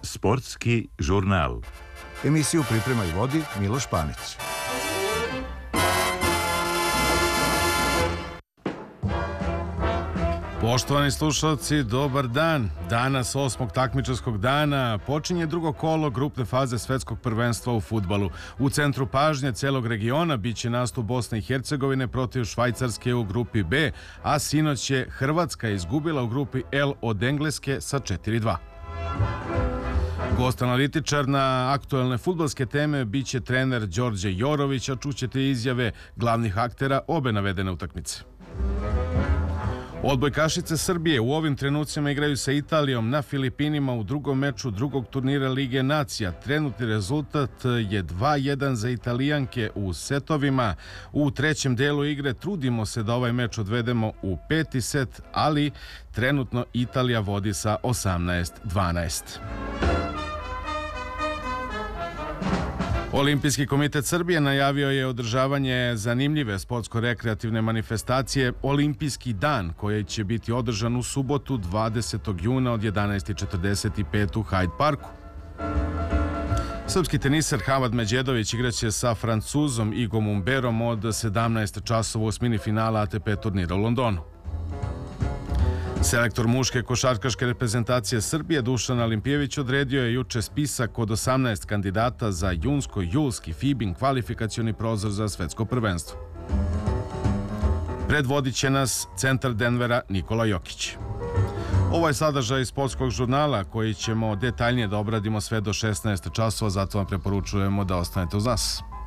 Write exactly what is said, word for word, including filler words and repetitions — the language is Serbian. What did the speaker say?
Sportski žurnal. Emisiju priprema i vodi Miloš Panić. Poštovani slušalci, dobar dan. Danas, osmog takmičarskog dana, počinje drugo kolo grupne faze svetskog prvenstva u fudbalu. U centru pažnje celog regiona biće nastup Bosne i Hercegovine protiv Švajcarske u grupi B, a sinoć je Hrvatska izgubila u grupi L od Engleske sa četiri dva. Gost analitičar na aktuelne fudbalske teme biće trener Đorđe Jorović, a čućete izjave glavnih aktera obe navedene utakmice. Odbojkašice Srbije u ovim trenucima igraju sa Italijom na Filipinima u drugom meču drugog turnira Lige nacija. Trenutni rezultat je dva jedan za Italijanke u setovima. U trećem delu igre trudimo se da ovaj meč odvedemo u peti set, ali trenutno Italija vodi sa osamnaest dvanaest. Olimpijski komitet Srbije najavio je održavanje zanimljive sportsko-rekreativne manifestacije Olimpijski dan, koji će biti održan u subotu dvadesetog juna od jedanaest četrdeset pet u Hyde Parku. Srpski teniser Havad Međedović igraće sa Francuzom Igom Umberom od sedamnaest časova u osmini finala A T P turnira u Londonu. Selektor muške košarkaške reprezentacije Srbije Dušan Alimpijević odredio je juče spisak od osamnaest kandidata za junsko-julski FIBIN kvalifikacioni prozor za svetsko prvenstvo. Predvodit će nas centar Denvera Nikola Jokić. Ovo je sadržaj sportskog žurnala koji ćemo detaljnije da obradimo sve do šesnaest časova, zato vam preporučujemo da ostanete uz nas.